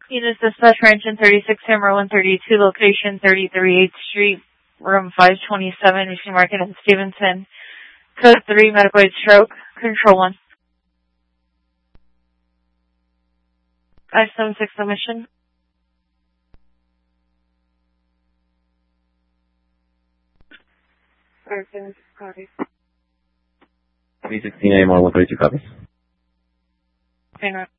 Unit Dispatch Ranch in 36 Hammer 132, location 33 8th Street, room 527, Mission Market in Stevenson. Code 3, medical aid stroke, control 1. 576 submission. Copy. 316 AM on 132 copies. Hang on.